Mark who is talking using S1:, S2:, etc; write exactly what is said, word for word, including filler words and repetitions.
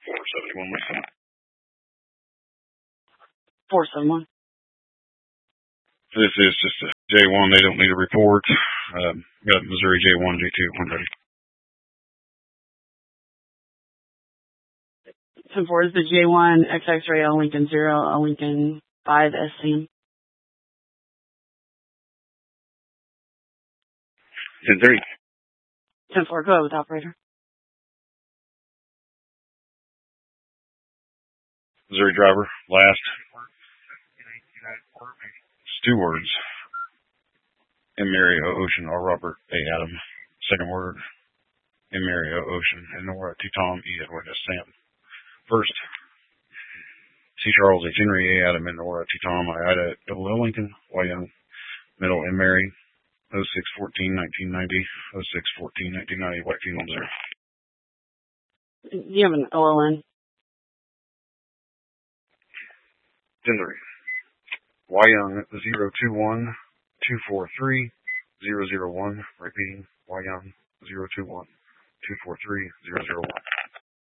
S1: four seventy-one, listen.
S2: four seventy-one.
S1: This is just a J one. They don't need a report. Um, got Missouri J one, J two, one ready.
S2: ten four is the J one, X X-ray, L Lincoln zero, L Lincoln five, S C.
S1: ten three.
S2: ten four, go ahead with operator.
S1: Missouri driver, last. It's two words. M. Mary O. Ocean, R. Robert A. Adam. Second word, M. Mary O. Ocean, and Nora T. Tom E. Edward S. Sam. First, C. Charles H. Henry A. Adam and Nora T. Tom I. Ida Double L. Lincoln, Y. Young. Middle, M. Mary, oh six fourteen nineteen ninety, oh six fourteen nineteen ninety, white female, Missouri.
S2: You have an O L N.
S1: ten three. Y. Young, zero two one two four three zero zero one. Repeating, Y. Young, zero two one two four three zero zero one.